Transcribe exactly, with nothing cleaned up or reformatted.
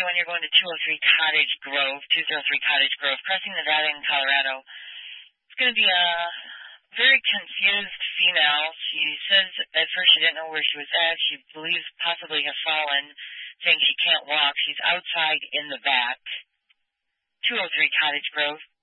everyone. You're going to two oh three Cottage Grove, two oh three Cottage Grove, crossing Nevada and Colorado. It's going to be a very confused female. She says at first she didn't know where she was at. She believes possibly has fallen, saying she can't walk. She's outside in the back. two oh three Cottage Grove.